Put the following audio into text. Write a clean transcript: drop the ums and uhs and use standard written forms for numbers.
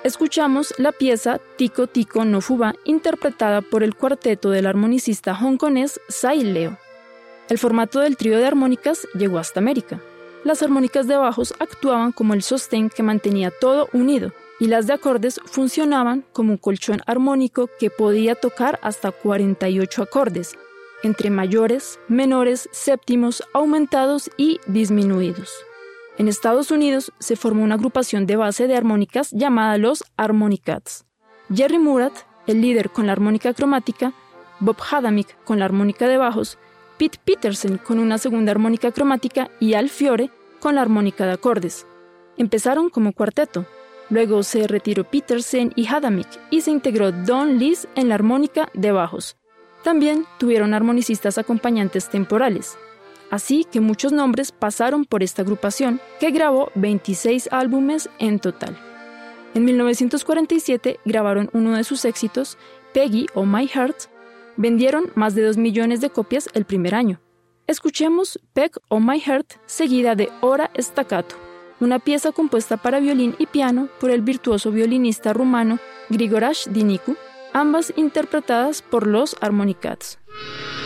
Escuchamos la pieza Tico Tico no Fuba, interpretada por el cuarteto del armonicista hongkonés Sai Leo. El formato del trío de armónicas llegó hasta América. Las armónicas de bajos actuaban como el sostén que mantenía todo unido, y las de acordes funcionaban como un colchón armónico que podía tocar hasta 48 acordes, entre mayores, menores, séptimos, aumentados y disminuidos. En Estados Unidos se formó una agrupación de base de armónicas llamada los Harmonicats. Jerry Murat, el líder con la armónica cromática, Bob Hadamick con la armónica de bajos, Pete Peterson con una segunda armónica cromática y Al Fiore con la armónica de acordes. Empezaron como cuarteto. Luego se retiró Peterson y Hadamick y se integró Don Lees en la armónica de bajos. También tuvieron armonicistas acompañantes temporales. Así que muchos nombres pasaron por esta agrupación, que grabó 26 álbumes en total. En 1947 grabaron uno de sus éxitos, Peggy o My Heart. Vendieron más de 2 millones de copias el primer año. Escuchemos Peg o My Heart, seguida de Ora Staccato, una pieza compuesta para violín y piano por el virtuoso violinista rumano Grigorash Dinicu, ambas interpretadas por los Harmonicats.